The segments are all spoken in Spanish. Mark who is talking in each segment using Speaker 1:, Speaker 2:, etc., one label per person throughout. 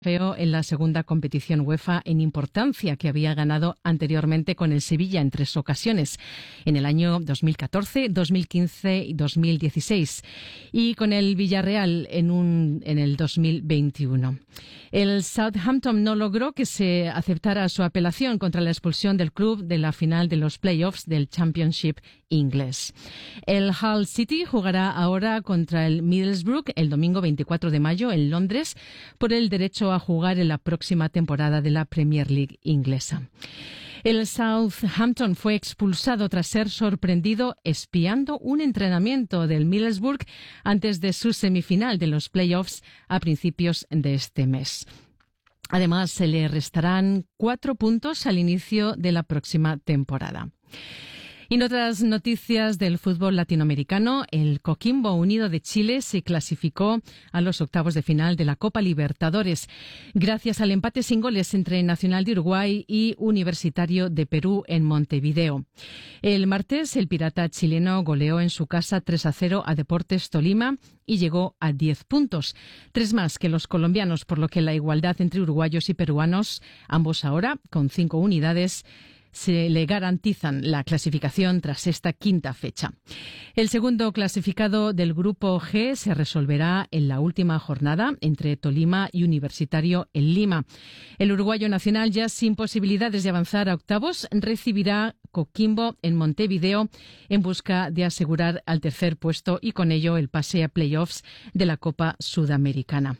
Speaker 1: Trofeo en la segunda competición UEFA en importancia que había ganado anteriormente con el Sevilla en 3 ocasiones, en el año 2014, 2015 y 2016, y con el Villarreal en el 2021. El Southampton no logró que se aceptara su apelación contra la expulsión del club de la final de los playoffs del Championship inglés. El Hull City jugará ahora contra el Middlesbrough el domingo 24 de mayo en Londres por el derecho a jugar en la próxima temporada de la Premier League inglesa. El Southampton fue expulsado tras ser sorprendido espiando un entrenamiento del Middlesbrough antes de su semifinal de los playoffs a principios de este mes. Además, se le restarán 4 puntos al inicio de la próxima temporada. Y en otras noticias del fútbol latinoamericano, el Coquimbo Unido de Chile se clasificó a los octavos de final de la Copa Libertadores, gracias al empate sin goles entre Nacional de Uruguay y Universitario de Perú en Montevideo. El martes, el pirata chileno goleó en su casa 3-0 a Deportes Tolima y llegó a 10 puntos, 3 más que los colombianos, por lo que la igualdad entre uruguayos y peruanos, ambos ahora con 5 unidades, se le garantizan la clasificación tras esta quinta fecha. El segundo clasificado del Grupo G se resolverá en la última jornada entre Tolima y Universitario en Lima. El uruguayo Nacional, ya sin posibilidades de avanzar a octavos, recibirá Coquimbo en Montevideo en busca de asegurar al tercer puesto y con ello el pase a playoffs de la Copa Sudamericana.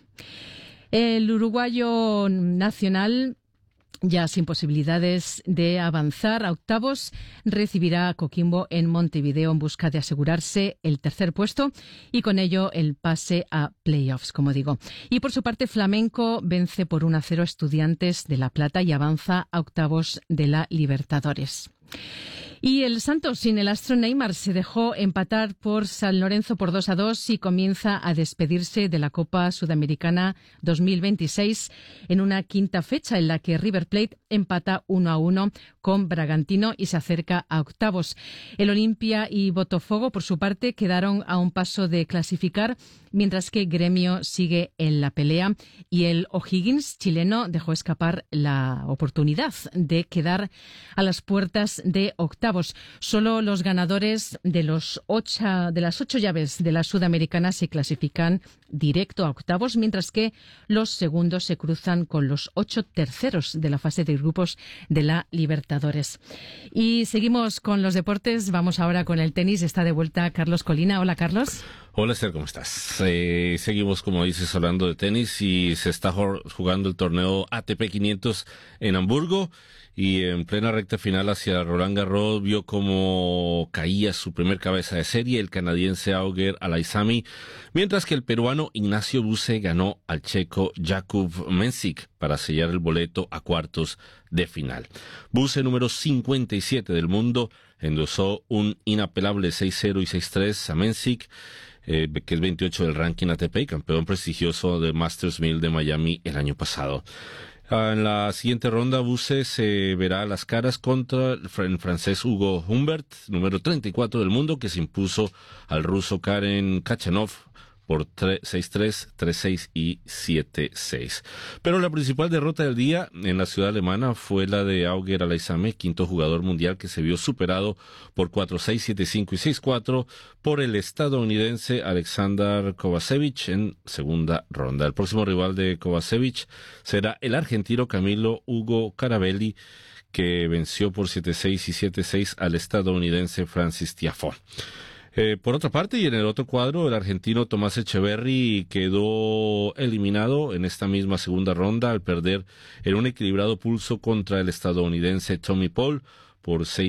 Speaker 1: El uruguayo Nacional, ya sin posibilidades de avanzar a octavos, recibirá a Coquimbo en Montevideo en busca de asegurarse el tercer puesto y con ello el pase a playoffs, como digo. Y por su parte, Flamenco vence por 1-0 a Estudiantes de La Plata y avanza a octavos de la Libertadores. Y el Santos, sin el astro Neymar, se dejó empatar por San Lorenzo por 2-2 y comienza a despedirse de la Copa Sudamericana 2026 en una quinta fecha en la que River Plate empata 1-1 con Bragantino y se acerca a octavos. El Olimpia y Botafogo, por su parte, quedaron a un paso de clasificar, mientras que Gremio sigue en la pelea y el O'Higgins chileno dejó escapar la oportunidad de quedar a las puertas de octavos. Solo los ganadores de las 8 llaves de la Sudamericana se clasifican directo a octavos, mientras que los segundos se cruzan con los 8 terceros de la fase de grupos de la Libertadores. Y seguimos con los deportes. Vamos ahora con el tenis. Está de vuelta Carlos Colina. Hola, Carlos.
Speaker 2: Hola, Esther, ¿cómo estás? Seguimos, como dices, hablando de tenis y se está jugando el torneo ATP 500 en Hamburgo y en plena recta final hacia Roland Garros vio como caía su primer cabeza de serie, el canadiense Auger Aliassime, mientras que el peruano Ignacio Buse ganó al checo Jakub Mensik para sellar el boleto a cuartos de final. Buse, número 57 del mundo, endosó un inapelable 6-0 y 6-3 a Mensik, que es 28 del ranking ATP, campeón prestigioso de Masters 1000 de Miami el año pasado. En la siguiente ronda, Buse se verá a las caras contra el francés Hugo Humbert, número 34 del mundo, que se impuso al ruso Karen Khachanov por 6-3, 3-6 y 7-6. Pero la principal derrota del día en la ciudad alemana fue la de Auger Aliassime, quinto jugador mundial que se vio superado por 4-6, 7-5 y 6-4 por el estadounidense Alexander Kovacevic en segunda ronda. El próximo rival de Kovacevic será el argentino Camilo Hugo Carabelli, que venció por 7-6 y 7-6 al estadounidense Francis Tiafoe. Por otra parte, y en el otro cuadro, el argentino Tomás Echeverry quedó eliminado en esta misma segunda ronda al perder en un equilibrado pulso contra el estadounidense Tommy Paul por 6